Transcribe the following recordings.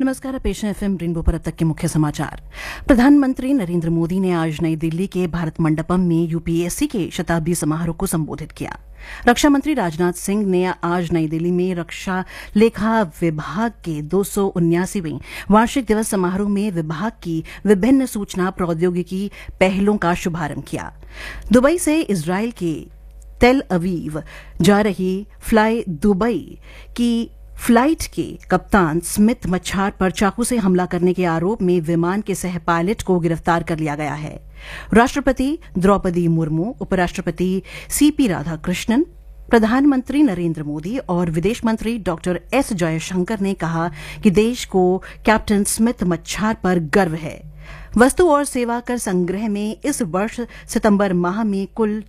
नमस्कार। पेश है एफएम रेनबो पर अब तक के मुख्य समाचार। प्रधानमंत्री नरेंद्र मोदी ने आज नई दिल्ली के भारत मंडपम में यूपीएससी के शताब्दी समारोह को संबोधित किया। रक्षा मंत्री राजनाथ सिंह ने आज नई दिल्ली में रक्षा लेखा विभाग के 279वें वार्षिक दिवस समारोह में विभाग की विभिन्न सूचना प्रौद्योगिकी पहलों का शुभारंभ किया। दुबई से इजरायल के तेल अवीव जा रही फ्लाई दुबई की फ्लाइट के कप्तान स्मिथ मच्छार पर चाकू से हमला करने के आरोप में विमान के सह पायलट को गिरफ्तार कर लिया गया है। राष्ट्रपति द्रौपदी मुर्मू, उपराष्ट्रपति सीपी राधाकृष्णन, प्रधानमंत्री नरेंद्र मोदी और विदेश मंत्री डॉक्टर एस जयशंकर ने कहा कि देश को कैप्टन स्मिथ मच्छार पर गर्व है। वस्तु और सेवा कर संग्रह में इस वर्ष सितंबर माह में कुल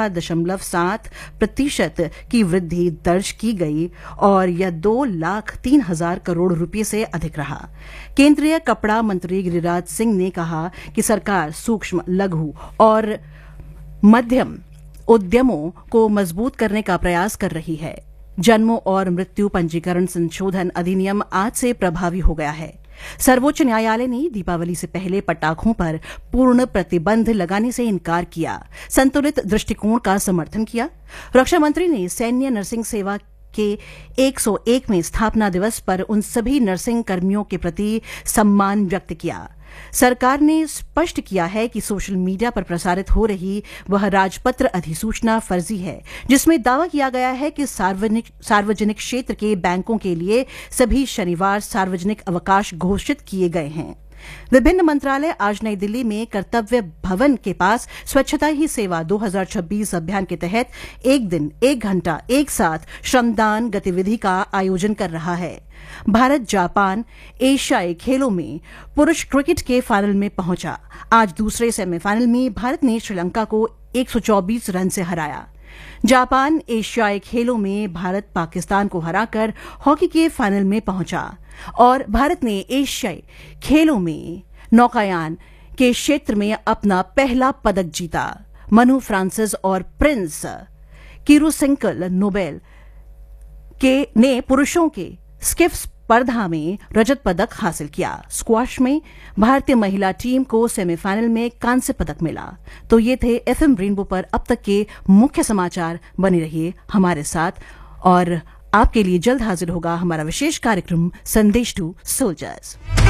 14.7% की वृद्धि दर्ज की गई और यह 2,03,000 करोड़ रुपये से अधिक रहा। केंद्रीय कपड़ा मंत्री गिरिराज सिंह ने कहा कि सरकार सूक्ष्म, लघु और मध्यम उद्यमों को मजबूत करने का प्रयास कर रही है। जन्मों और मृत्यु पंजीकरण संशोधन अधिनियम आज से प्रभावी हो गया है। सर्वोच्च न्यायालय ने दीपावली से पहले पटाखों पर पूर्ण प्रतिबंध लगाने से इनकार किया, संतुलित दृष्टिकोण का समर्थन किया। रक्षा मंत्री ने सैन्य नर्सिंग सेवा के 101वें स्थापना दिवस पर उन सभी नर्सिंग कर्मियों के प्रति सम्मान व्यक्त किया। सरकार ने स्पष्ट किया है कि सोशल मीडिया पर प्रसारित हो रही वह राजपत्र अधिसूचना फर्जी है, जिसमें दावा किया गया है कि सार्वजनिक क्षेत्र के बैंकों के लिए सभी शनिवार सार्वजनिक अवकाश घोषित किए गए हैं। विभिन्न मंत्रालय आज नई दिल्ली में कर्तव्य भवन के पास स्वच्छता ही सेवा 2026 अभियान के तहत एक दिन, एक घंटा, एक साथ श्रमदान गतिविधि का आयोजन कर रहा है। भारत जापान एशियाई खेलों में पुरुष क्रिकेट के फाइनल में पहुंचा। आज दूसरे सेमीफाइनल में भारत ने श्रीलंका को 124 रन से हराया। जापान एशियाई खेलों में भारत पाकिस्तान को हराकर हॉकी के फाइनल में पहुंचा और भारत ने एशियाई खेलों में नौकायान के क्षेत्र में अपना पहला पदक जीता। मनु फ्रांसिस और प्रिंस किरुसिंकल नोबेल ने पुरुषों के स्किफ स्पर्धा में रजत पदक हासिल किया। स्क्वॉश में भारतीय महिला टीम को सेमीफाइनल में कांस्य पदक मिला। तो ये थे एफएम रेनबो पर अब तक के मुख्य समाचार। बने रहिए हमारे साथ और आपके लिए जल्द हाजिर होगा हमारा विशेष कार्यक्रम संदेश टू सोल्जर्स।